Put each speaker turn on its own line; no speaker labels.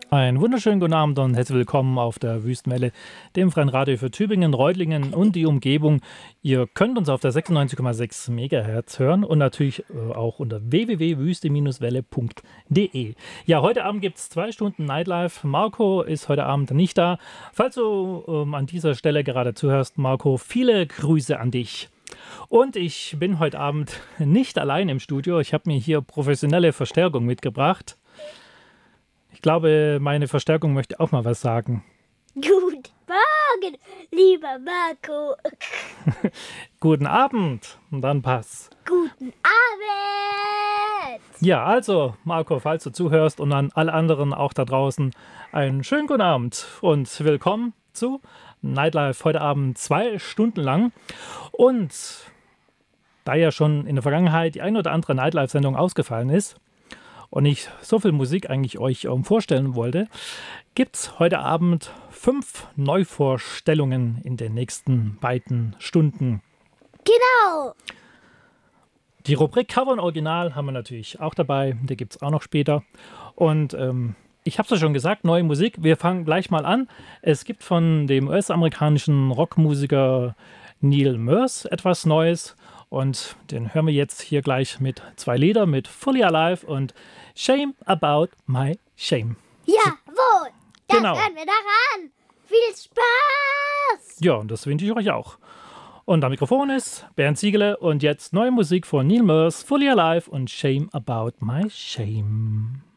Einen wunderschönen guten Abend und herzlich willkommen auf der Wüstenwelle, dem freien Radio für Tübingen, Reutlingen und die Umgebung. Ihr könnt uns auf der 96,6 MHz hören und natürlich auch unter www.wüste-welle.de. Ja, heute Abend gibt es 2 Stunden Nightlife. Marco ist heute Abend nicht da. Falls du an dieser Stelle gerade zuhörst, Marco, viele Grüße an dich. Und ich bin heute Abend nicht allein im Studio. Ich habe mir hier professionelle Verstärkung mitgebracht. Ich glaube, meine Verstärkung möchte auch mal was sagen.
Guten Morgen, lieber Marco.
Guten Abend. Und dann pass.
Guten Abend.
Ja, also, Marco, falls du zuhörst und an alle anderen auch da draußen, einen schönen guten Abend und willkommen zu Nightlife heute Abend 2 Stunden lang. Und da ja schon in der Vergangenheit die ein oder andere Nightlife-Sendung ausgefallen ist, und ich so viel Musik eigentlich euch vorstellen wollte, gibt es heute Abend 5 Neuvorstellungen in den nächsten beiden Stunden.
Genau.
Die Rubrik Cover und Original haben wir natürlich auch dabei, die gibt es auch noch später. Und ich habe es ja schon gesagt, neue Musik. Wir fangen gleich mal an. Es gibt von dem US-amerikanischen Rockmusiker Neil Murs etwas Neues. Und den hören wir jetzt hier gleich mit 2 Lieder, mit Fully Alive und Shame About My Shame.
Jawohl, das
Genau.
hören wir daran. Viel Spaß.
Ja, und das wünsche ich euch auch. Und am Mikrofon ist Bernd Ziegele und jetzt neue Musik von Neil Murs, Fully Alive und Shame About My Shame.